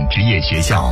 职业学校。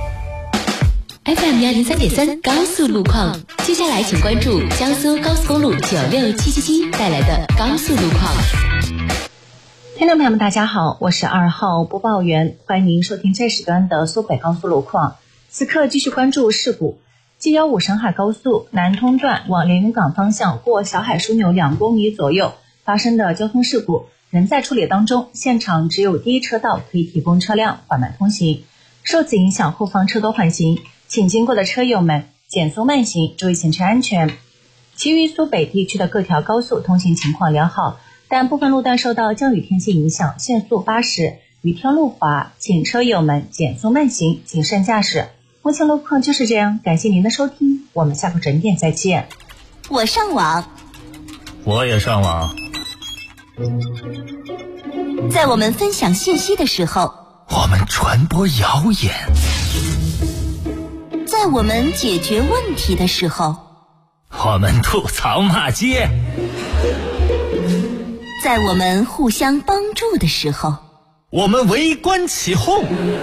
FM103.3高速路况，接下来请关注江苏高速公路96777带来的高速路况。 听众朋友们大家好，我是2号播报员，欢迎您收听这时段的苏北高速路况。此刻继续关注事故。G15沈海高速南通段往连云港方向过小海枢纽2公里左右发生的交通事故，仍在处理当中，现场只有第一车道可以提供车辆缓慢通行，受此影响后方车多缓行，请经过的车友们减速慢行，注意行车安全。其余苏北地区的各条高速通行情况良好，但部分路段受到降雨天气影响，限速80，雨天路滑，请车友们减速慢行，谨慎驾驶。目前路况就是这样，感谢您的收听，我们下个整点再见。 我上网， 我也上网。 在我们分享信息的时候， 我们传播谣言； 在我们解决问题的时候， 我们吐槽骂街； 在我们互相帮助的时候， 我们围观起哄；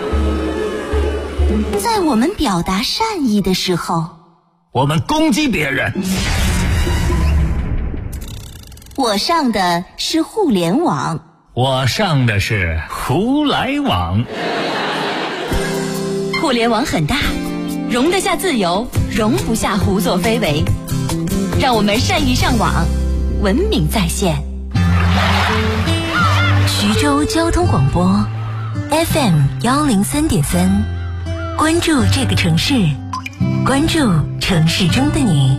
在我们表达善意的时候， 我们攻击别人。 我上的是互联网， 我上的是胡来网。 互联网很大，容得下自由，容不下胡作非为。让我们善于上网，文明在线。徐州交通广播 FM103.3，关注这个城市，关注城市中的你。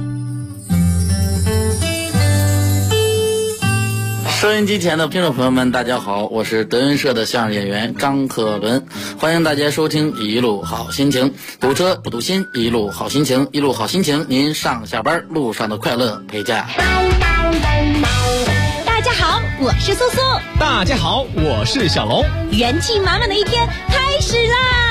收音机前的听众朋友们大家好，我是德云社的相声演员张克伦，欢迎大家收听一路好心情，堵车不堵心，一路好心情，一路好心情，您上下班路上的快乐陪驾。 大家好，我是苏苏。 大家好，我是小龙。 元气满满的一天开始啦！